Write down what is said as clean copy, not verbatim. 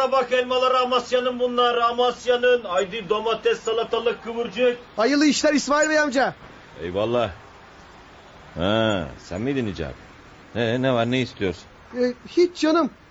elmalara bak, elmalara. Amasya'nın bunlar, Amasya'nın. Haydi domates, salatalık, kıvırcık. Hayırlı işler İsmail Bey amca. Eyvallah. Ha, sen miydin Hicabi? Ne var, ne istiyorsun? Hiç canım.